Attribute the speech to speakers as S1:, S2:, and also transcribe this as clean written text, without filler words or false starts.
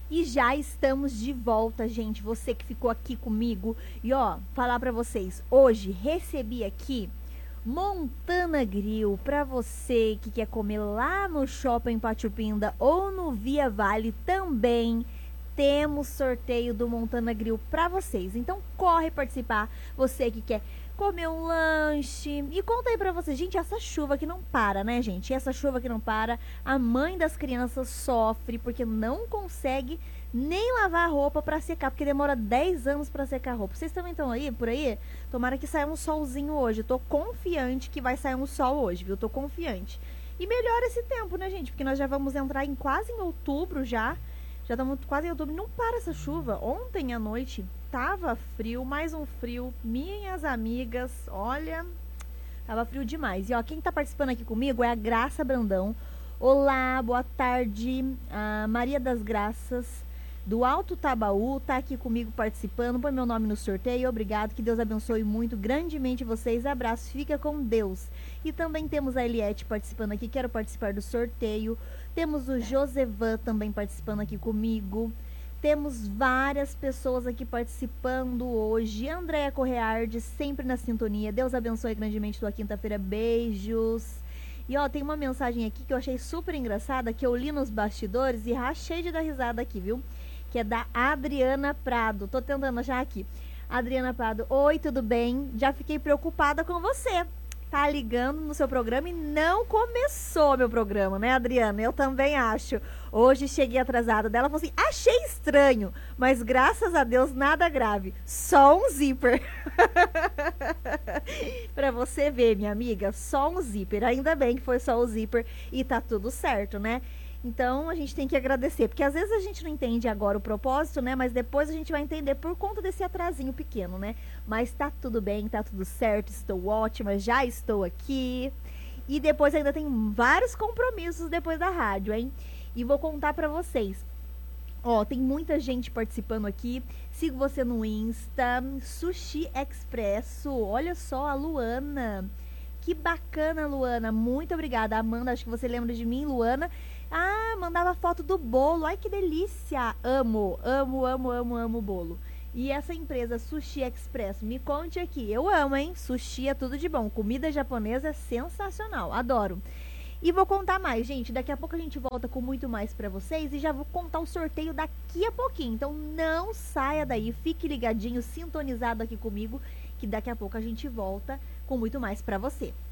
S1: E já estamos de volta, gente. Você que ficou aqui comigo. E ó, falar pra vocês, hoje recebi aqui Montana Grill pra você que quer comer lá no Shopping Pátio Pinda ou no Via Vale também. Temos sorteio do Montana Grill pra vocês. Então corre participar. Você que quer comer um lanche. E conta aí pra vocês, gente, essa chuva que não para, né, gente? Essa chuva que não para, a mãe das crianças sofre porque não consegue nem lavar a roupa pra secar, porque demora 10 anos pra secar a roupa. Vocês também estão aí, por aí? Tomara que saia um solzinho hoje. Eu tô confiante que vai sair um sol hoje, viu? Tô confiante. E melhora esse tempo, né, gente? Porque nós já vamos entrar em quase em outubro já. Já estamos quase em outubro. Não para essa chuva. Ontem à noite tava frio, mais um frio. Minhas amigas, olha, tava frio demais. E ó, quem tá participando aqui comigo é a Graça Brandão. Olá, boa tarde. A Maria das Graças, do Alto Tabaú, tá aqui comigo participando. Põe meu nome no sorteio. Obrigado, que Deus abençoe muito grandemente vocês. Abraço, fica com Deus. E também temos a Eliette participando aqui. Quero participar do sorteio. Temos o Josevan também participando aqui comigo. Temos várias pessoas aqui participando hoje. Andréia Correardi, sempre na sintonia. Deus abençoe grandemente tua quinta-feira. Beijos. E ó, tem uma mensagem aqui que eu achei super engraçada, que eu li nos bastidores e rachei de dar risada aqui, viu? Que é da Adriana Prado. Tô tentando achar aqui. Adriana Prado, oi, tudo bem? Já fiquei preocupada com você. Tá ligando no seu programa e não começou meu programa, né, Adriana? Eu também acho. Hoje cheguei atrasada dela, falou assim, achei estranho, mas graças a Deus nada grave, só um zíper. Pra você ver, minha amiga, só um zíper. Ainda bem que foi só o zíper e tá tudo certo, né? Então a gente tem que agradecer, porque às vezes a gente não entende agora o propósito, né? Mas depois a gente vai entender por conta desse atrasinho pequeno, né? Mas tá tudo bem, tá tudo certo, estou ótima, já estou aqui. E depois ainda tem vários compromissos depois da rádio, hein? E vou contar pra vocês. Ó, tem muita gente participando aqui. Sigo você no Insta, Sushi Expresso. Olha só a Luana. Que bacana, Luana. Muito obrigada. Amanda, acho que você lembra de mim, Luana. Ah, mandava foto do bolo. Ai, que delícia. Amo, amo, amo, amo, amo bolo. E essa empresa Sushi Express, me conte aqui. Eu amo, hein? Sushi é tudo de bom. Comida japonesa é sensacional. Adoro. E vou contar mais, gente. Daqui a pouco a gente volta com muito mais pra vocês. E já vou contar o sorteio daqui a pouquinho. Então não saia daí. Fique ligadinho, sintonizado aqui comigo, que daqui a pouco a gente volta com muito mais pra você.